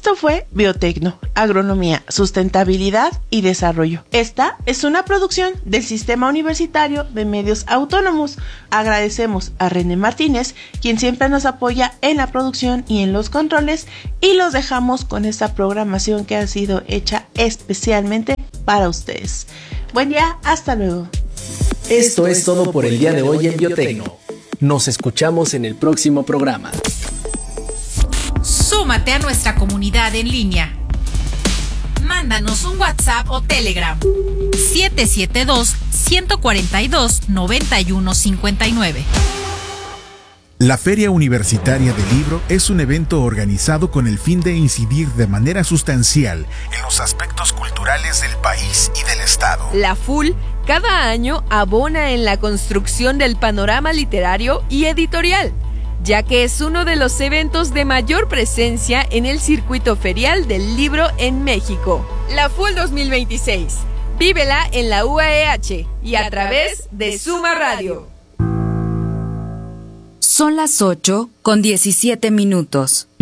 Esto fue Biotecno, Agronomía, Sustentabilidad y Desarrollo. Esta es una producción del Sistema Universitario de Medios Autónomos. Agradecemos a René Martínez, quien siempre nos apoya en la producción y en los controles, y los dejamos con esta programación que ha sido hecha especialmente para ustedes. Buen día, hasta luego. Esto es todo por el día de hoy en Biotecno. Nos escuchamos en el próximo programa. Súmate a nuestra comunidad en línea. Mándanos un WhatsApp o Telegram 772-142-9159. La Feria Universitaria del Libro es un evento organizado con el fin de incidir de manera sustancial en los aspectos culturales del país y del Estado. La FUL cada año abona en la construcción del panorama literario y editorial, ya que es uno de los eventos de mayor presencia en el circuito ferial del libro en México. La FUL 2026. Vívela en la UAEH y a través de Suma Radio. Son las 8:17.